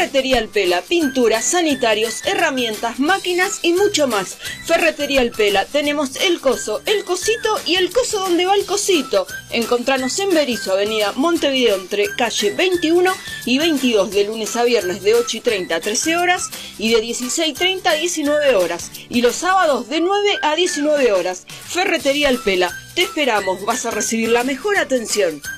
Ferretería El Pela, pinturas, sanitarios, herramientas, máquinas y mucho más. Ferretería El Pela, tenemos el coso, el cosito y el coso donde va el cosito. Encontranos en Berisso, avenida Montevideo, entre calle 21 y 22, de lunes a viernes de 8:30 a 13 horas y de 16:30 a 19 horas. Y los sábados de 9 a 19 horas. Ferretería El Pela, te esperamos, vas a recibir la mejor atención.